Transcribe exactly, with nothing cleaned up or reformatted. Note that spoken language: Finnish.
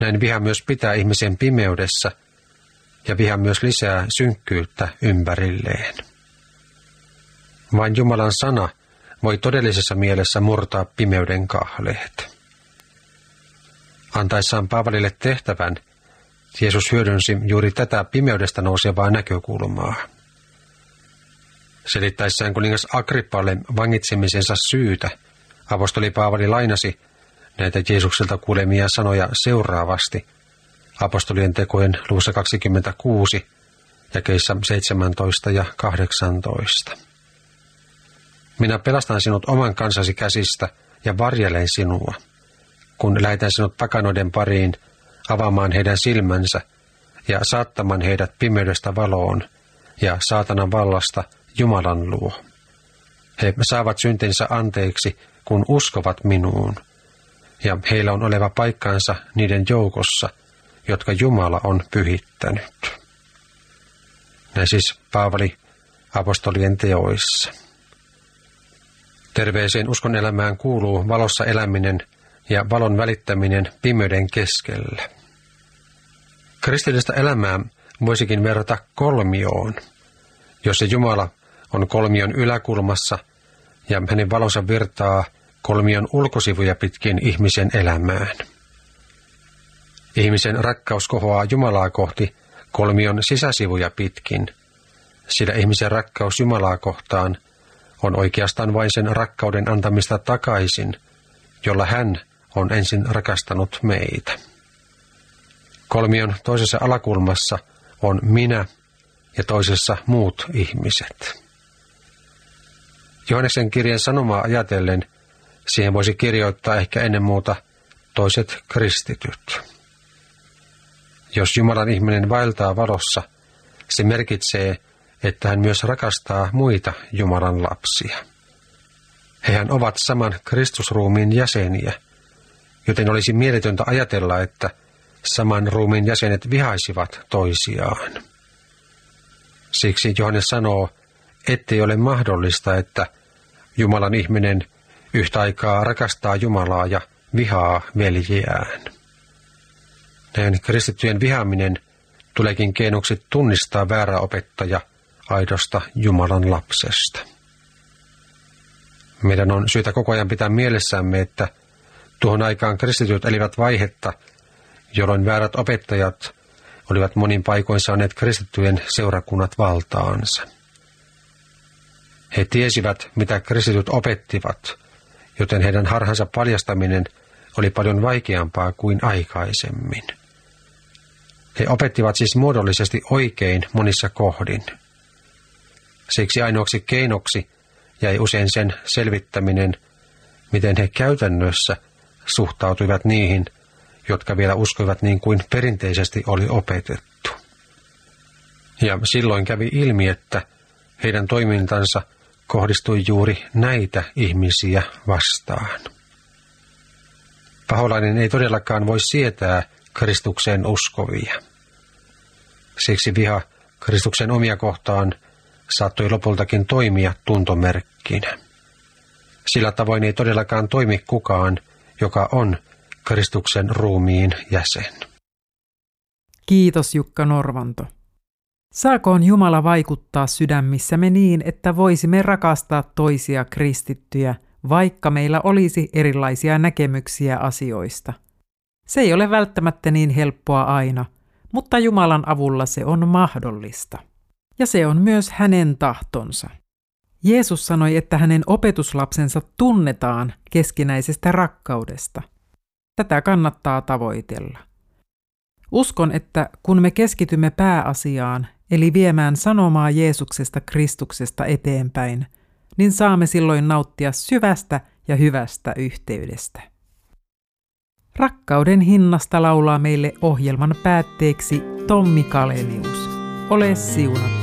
Näin viha myös pitää ihmisen pimeydessä ja viha myös lisää synkkyyttä ympärilleen. Vain Jumalan sana voi todellisessa mielessä murtaa pimeyden kahleet. Antaessaan Paavalille tehtävän, Jeesus hyödynsi juuri tätä pimeydestä nousevaa näkökulmaa. Selittäessään kuningas Agrippalle vangitsemisensa syytä, apostoli Paavali lainasi näitä Jeesukselta kuulemia sanoja seuraavasti apostolien tekojen luvussa kaksikymmentäkuusi, jakeissa seitsemäntoista ja kahdeksantoista. Minä pelastan sinut oman kansasi käsistä ja varjelen sinua, kun lähetän sinut pakanoiden pariin avaamaan heidän silmänsä ja saattamaan heidät pimeydestä valoon ja saatanan vallasta Jumalan luo. He saavat syntinsä anteeksi, kun uskovat minuun, ja heillä on oleva paikkansa niiden joukossa, jotka Jumala on pyhittänyt. Näin siis Paavali apostolien teoissa. Terveeseen uskon elämään kuuluu valossa eläminen ja valon välittäminen pimeyden keskellä. Kristillistä elämää voisikin verrata kolmioon, jossa Jumala on kolmion yläkulmassa ja hänen valonsa virtaa kolmion ulkosivuja pitkin ihmisen elämään. Ihmisen rakkaus kohoaa Jumalaa kohti kolmion sisäsivuja pitkin, sillä ihmisen rakkaus Jumalaa kohtaan on oikeastaan vain sen rakkauden antamista takaisin, jolla hän on ensin rakastanut meitä. Kolmion toisessa alakulmassa on minä ja toisessa muut ihmiset. Johanneksen kirjeen sanomaa ajatellen siihen voisi kirjoittaa ehkä ennen muuta toiset kristityt. Jos Jumalan ihminen vaeltaa valossa, se merkitsee, että hän myös rakastaa muita Jumalan lapsia. Hehän ovat saman Kristusruumiin jäseniä, joten olisi mieletöntä ajatella, että saman ruumiin jäsenet vihaisivat toisiaan. Siksi Johannes sanoo, ettei ole mahdollista, että Jumalan ihminen yhtä aikaa rakastaa Jumalaa ja vihaa veljeään. Näin kristittyjen vihaaminen tuleekin keinoksi tunnistaa väärä opettaja aidosta Jumalan lapsesta. Meidän on syytä koko ajan pitää mielessämme, että tuohon aikaan kristityt elivät vaihetta, jolloin väärät opettajat olivat monin paikoin saaneet kristittyjen seurakunnat valtaansa. He tiesivät, mitä kristityt opettivat, joten heidän harhansa paljastaminen oli paljon vaikeampaa kuin aikaisemmin. He opettivat siis muodollisesti oikein monissa kohdin. Siksi ainoaksi keinoksi jäi usein sen selvittäminen, miten he käytännössä suhtautuivat niihin, jotka vielä uskoivat niin kuin perinteisesti oli opetettu. Ja silloin kävi ilmi, että heidän toimintansa kohdistui juuri näitä ihmisiä vastaan. Paholainen ei todellakaan voi sietää Kristukseen uskovia. Siksi viha Kristuksen omia kohtaan saattoi lopultakin toimia tuntomerkkinä. Sillä tavoin ei todellakaan toimi kukaan, joka on Kristuksen ruumiin jäsen. Kiitos Jukka Norvanto. Saakoon Jumala vaikuttaa sydämissämme niin, että voisimme rakastaa toisia kristittyjä, vaikka meillä olisi erilaisia näkemyksiä asioista. Se ei ole välttämättä niin helppoa aina, mutta Jumalan avulla se on mahdollista. Ja se on myös hänen tahtonsa. Jeesus sanoi, että hänen opetuslapsensa tunnetaan keskinäisestä rakkaudesta. Tätä kannattaa tavoitella. Uskon, että kun me keskitymme pääasiaan, eli viemään sanomaa Jeesuksesta Kristuksesta eteenpäin, niin saamme silloin nauttia syvästä ja hyvästä yhteydestä. Rakkauden hinnasta laulaa meille ohjelman päätteeksi Tommi Kalenius. Ole siunattu.